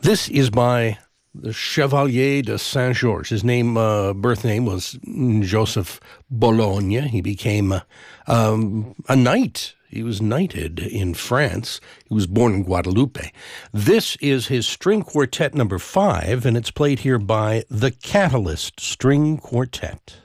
This is by the Chevalier de Saint-Georges. His birth name was Joseph Bologne. He became a knight. He was knighted in France. He was born in Guadeloupe. This is his string quartet number 5, and it's played here by the Catalyst String Quartet.